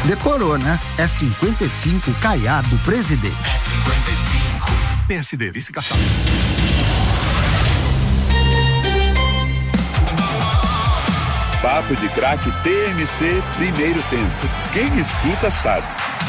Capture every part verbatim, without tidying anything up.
Decorou, né? É cinquenta e cinco Caiado Presidente. É cinquenta e cinco. P S D, vice-caçado. Papo de Craque T M C, primeiro tempo. Quem escuta sabe.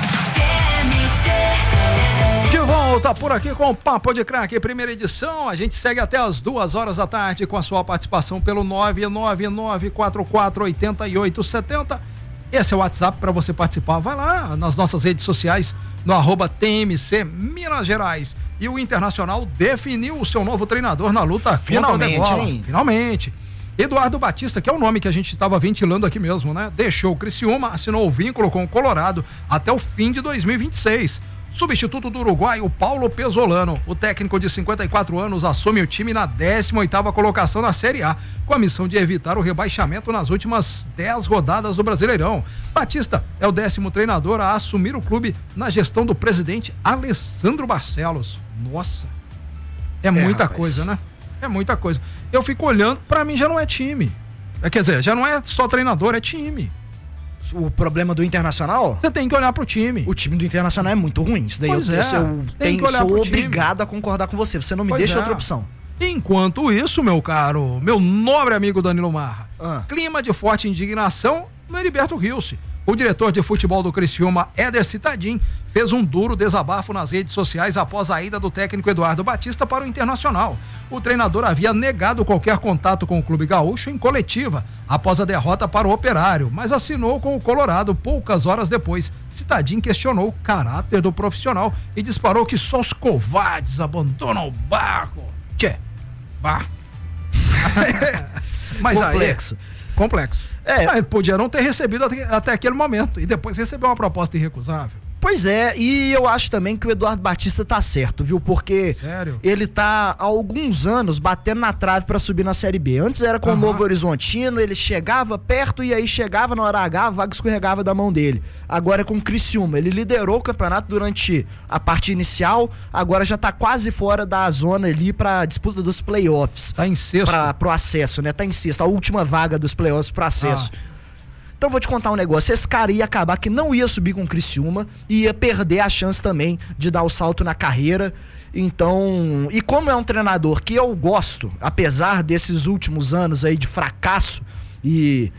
De volta por aqui com o Papo de Craque, primeira edição. A gente segue até as duas horas da tarde com a sua participação pelo nove nove nove quatro quatro oito oito sete zero. Esse é o WhatsApp para você participar. Vai lá nas nossas redes sociais, no arroba T M C Minas Gerais. E o Internacional definiu o seu novo treinador na luta Finalmente, contra o Degola. hein? Finalmente. Eduardo Batista, que é o nome que a gente estava ventilando aqui mesmo, né? Deixou o Criciúma, assinou o vínculo com o Colorado até o fim de dois mil e vinte e seis. Substituto do Uruguai, o Paulo Pesolano. O técnico de cinquenta e quatro anos assume o time na décima oitava colocação na Série A, com a missão de evitar o rebaixamento nas últimas dez rodadas do Brasileirão. Batista é o décimo treinador a assumir o clube na gestão do presidente Alessandro Barcelos. Nossa, é, é muita rapaz. coisa, né? É muita coisa. Eu fico olhando, pra mim já não é time. É, quer dizer, já não é só treinador, é time. O problema do Internacional? Você tem que olhar pro time. O time do Internacional é muito ruim. Isso daí pois eu, é. eu tenho, sou obrigado time. a concordar com você. Você não me pois deixa é. outra opção. Enquanto isso, meu caro, meu nobre amigo Danilo Marra, ah. clima de forte indignação no Heriberto Rilse. O diretor de futebol do Criciúma, Éder Citadin, fez um duro desabafo nas redes sociais após a ida do técnico Eduardo Batista para o Internacional. O treinador havia negado qualquer contato com o clube gaúcho em coletiva, após a derrota para o Operário, mas assinou com o Colorado poucas horas depois. Citadin questionou o caráter do profissional e disparou que só os covardes abandonam o barco. Tchê, vá. Mas complexo. Aí, complexo. É. Ah, ele podia não ter recebido até, até aquele momento e depois recebeu uma proposta irrecusável. Pois é, e eu acho também que o Eduardo Batista tá certo, viu? Porque Sério? ele tá há alguns anos batendo na trave pra subir na Série B. Antes era com uhum. o Novo Horizontino, ele chegava perto e aí chegava na hora H, a vaga escorregava da mão dele. Agora é com o Criciúma, ele liderou o campeonato durante a parte inicial, agora já tá quase fora da zona ali pra disputa dos playoffs. Tá em sexto. Pra, pro acesso, né? Tá em sexto, a última vaga dos playoffs pro acesso. Ah. Então vou te contar um negócio, esse cara ia acabar que não ia subir com o Criciúma e ia perder a chance também de dar o salto na carreira. Então, e como é um treinador que eu gosto, apesar desses últimos anos aí de fracasso e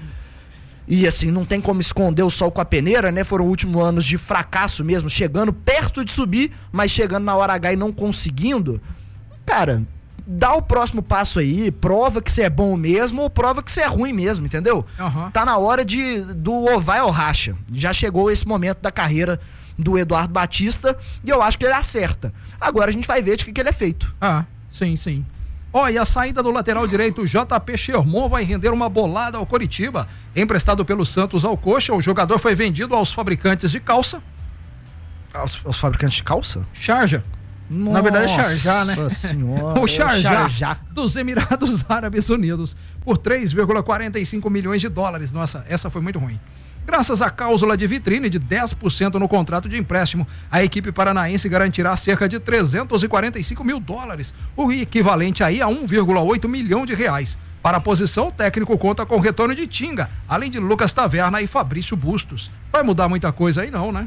e assim, não tem como esconder o sol com a peneira, né? Foram últimos anos de fracasso mesmo, chegando perto de subir, mas chegando na hora H e não conseguindo. Cara, dá o próximo passo aí, prova que você é bom mesmo ou prova que você é ruim mesmo, entendeu? Uhum. Tá na hora de, do ou vai ou racha. Já chegou esse momento da carreira do Eduardo Batista e eu acho que ele acerta. Agora a gente vai ver de que, que ele é feito. Ah, sim, sim. Ó, oh, e a saída do lateral direito J P Sherman vai render uma bolada ao Coritiba. Emprestado pelo Santos ao Coxa, o jogador foi vendido aos fabricantes de calça. Aos, aos fabricantes de calça? Sharjah. Nossa, na verdade é Sharjah, né? Senhora, o Sharjah, é Sharjah dos Emirados Árabes Unidos por três vírgula quarenta e cinco milhões de dólares. Nossa, essa foi muito ruim. Graças à cláusula de vitrine de dez por cento no contrato de empréstimo, a equipe paranaense garantirá cerca de trezentos e quarenta e cinco mil dólares, o equivalente aí a um vírgula oito milhão de reais. Para a posição, o técnico conta com o retorno de Tinga, além de Lucas Taverna e Fabrício Bustos. Vai mudar muita coisa aí não, né?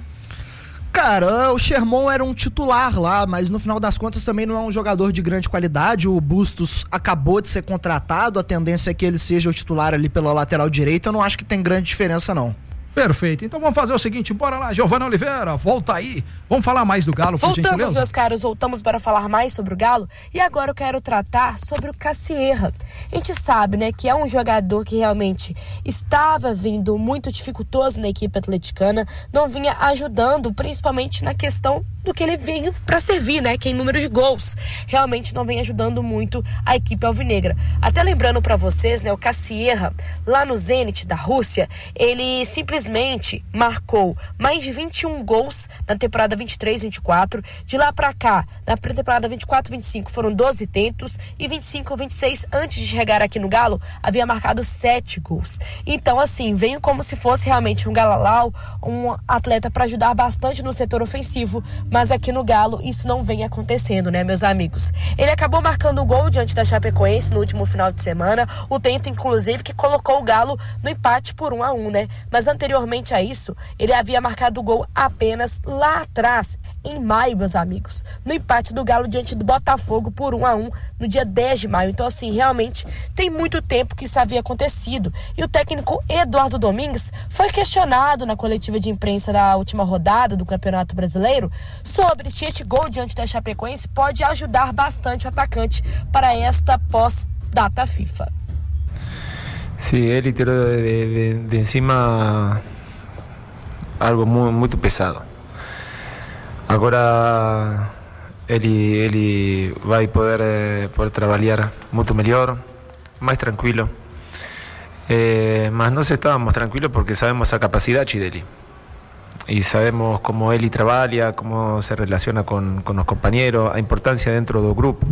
Cara, o Sherman era um titular lá, mas no final das contas também não é um jogador de grande qualidade. O Bustos acabou de ser contratado, a tendência é que ele seja o titular ali pela lateral direita. Eu não acho que tem grande diferença não. Perfeito, então vamos fazer o seguinte, bora lá, Giovana Oliveira, volta aí, vamos falar mais do Galo, por gentileza? Voltamos, meus caros, voltamos para falar mais sobre o Galo, e agora eu quero tratar sobre o Cassierra. A gente sabe, né, que é um jogador que realmente estava vindo muito dificultoso na equipe atleticana, não vinha ajudando, principalmente na questão do que ele veio para servir, né, que é em número de gols, realmente não vem ajudando muito a equipe alvinegra. Até lembrando para vocês, né, o Cassierra, lá no Zenit da Rússia, ele simplesmente marcou mais de vinte e um gols na temporada vinte e três vinte e quatro. De lá pra cá, na temporada vinte e quatro vinte e cinco foram doze tentos e vinte e cinco vinte e seis, antes de chegar aqui no Galo, havia marcado sete gols. Então, assim, veio como se fosse realmente um galalau, um atleta para ajudar bastante no setor ofensivo, mas aqui no Galo isso não vem acontecendo, né, meus amigos? Ele acabou marcando o gol diante da Chapecoense no último final de semana, o tento, inclusive, que colocou o Galo no empate por um a um, né? Mas anteriormente anteriormente a isso, ele havia marcado o gol apenas lá atrás, em maio, meus amigos, no empate do Galo diante do Botafogo por um a um no dia dez de maio. Então, assim, realmente tem muito tempo que isso havia acontecido. E o técnico Eduardo Domingues foi questionado na coletiva de imprensa da última rodada do Campeonato Brasileiro sobre se este gol diante da Chapecoense pode ajudar bastante o atacante para esta pós-data FIFA. Sí, él tiró de, de, de encima algo muy, muy pesado. Agora ele, ele vai poder, poder trabalhar muito melhor, mais tranquilo. Eh, mas nós estávamos tranquilos porque sabemos a capacidade dele. E sabemos como ele trabalha, como se relaciona com, com os companheiros, a importância dentro do grupo.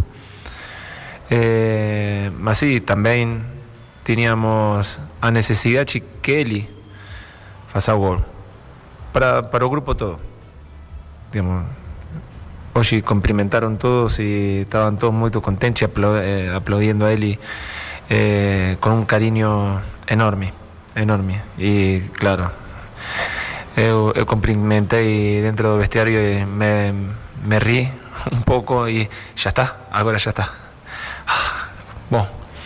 Eh, mas sim, também tínhamos a necessidade que ele faça o gol. Para, para o grupo todo. Digamos, hoje cumprimentaram todos e estavam todos muito contentes, aplaudindo a ele eh, com um carinho enorme, enorme. E, claro, eu, eu cumprimentei dentro do vestiário e me, me ri um pouco e já está, agora já está. Bom,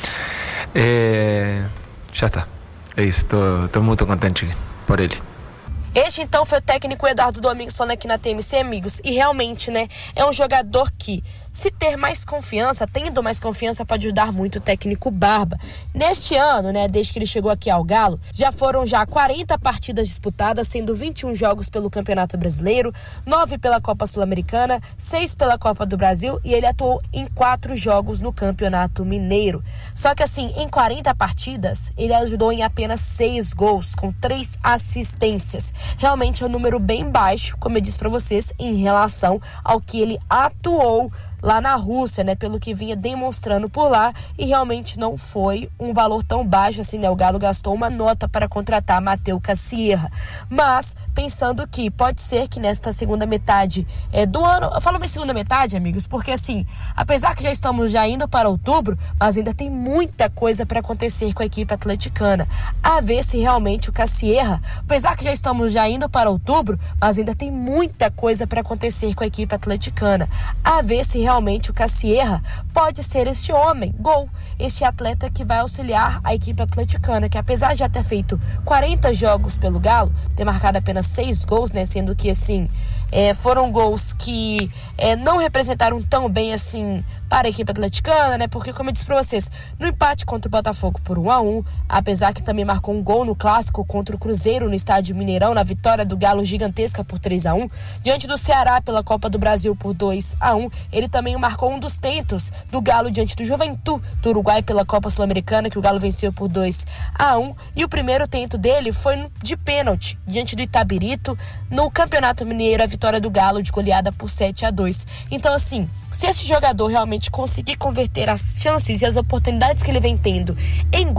eh, já está. É isso, estou muito contente por ele. Este, então, foi o técnico Eduardo Domingues falando aqui na T M C, amigos. E realmente, né, é um jogador que, se ter mais confiança, tendo mais confiança, pode ajudar muito o técnico Barba. Neste ano, né, desde que ele chegou aqui ao Galo, já foram já quarenta partidas disputadas, sendo vinte e um jogos pelo Campeonato Brasileiro, nove pela Copa Sul-Americana, seis pela Copa do Brasil, e ele atuou em quatro jogos no Campeonato Mineiro. Só que, assim, em quarenta partidas, ele ajudou em apenas seis gols, com três assistências. Realmente é um número bem baixo, como eu disse para vocês, em relação ao que ele atuou lá na Rússia, né, pelo que vinha demonstrando por lá, e realmente não foi um valor tão baixo assim, né, o Galo gastou uma nota para contratar Matheus Cassierra, mas pensando que pode ser que nesta segunda metade é, do ano, eu falo em segunda metade, amigos, porque assim, apesar que já estamos já indo para outubro, mas ainda tem muita coisa para acontecer com a equipe atleticana, a ver se realmente o Cassierra, apesar que já estamos já indo para outubro, mas ainda tem muita coisa para acontecer com a equipe atleticana, a ver se realmente Realmente o Cassierra pode ser este homem, gol, este atleta que vai auxiliar a equipe atleticana, que apesar de já ter feito quarenta jogos pelo Galo, ter marcado apenas seis gols, né, sendo que assim, é, foram gols que é, não representaram tão bem assim para a equipe atleticana, né, porque como eu disse para vocês, no empate contra o Botafogo por um a um, apesar que também marcou um gol no clássico contra o Cruzeiro no estádio Mineirão, na vitória do Galo gigantesca por três a um, diante do Ceará pela Copa do Brasil por dois a um, ele também marcou um dos tentos do Galo diante do Juventude do Uruguai pela Copa Sul-Americana, que o Galo venceu por dois a um, e o primeiro tento dele foi de pênalti diante do Itabirito no Campeonato Mineiro, a vitória do Galo de goleada por sete a dois. Então assim, se esse jogador realmente conseguir converter as chances e as oportunidades que ele vem tendo em